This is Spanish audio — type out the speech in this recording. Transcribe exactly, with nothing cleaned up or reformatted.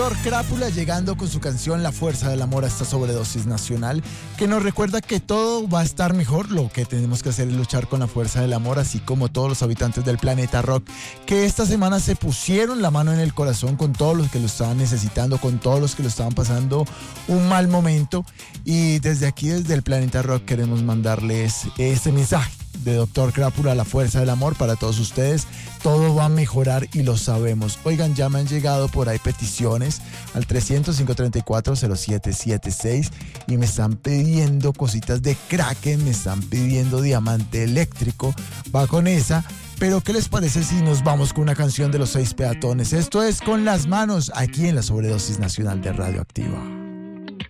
Doctor Crápula llegando con su canción La Fuerza del Amor a esta sobredosis nacional, que nos recuerda que todo va a estar mejor. Lo que tenemos que hacer es luchar con la fuerza del amor, así como todos los habitantes del planeta rock, que esta semana se pusieron la mano en el corazón con todos los que lo estaban necesitando, con todos los que lo estaban pasando un mal momento. Y desde aquí, desde el planeta rock, queremos mandarles este mensaje de Doctor Crápula, La Fuerza del Amor, para todos ustedes. Todo va a mejorar y lo sabemos. Oigan, ya me han llegado por ahí peticiones al trescientos, cinco treinta y cuatro, cero siete setenta y seis y me están pidiendo cositas de Kraken, me están pidiendo Diamante Eléctrico. Va con esa. Pero ¿qué les parece si nos vamos con una canción de Los Seis Peatones? Esto es Con las Manos, aquí en la Sobredosis Nacional de Radioactiva.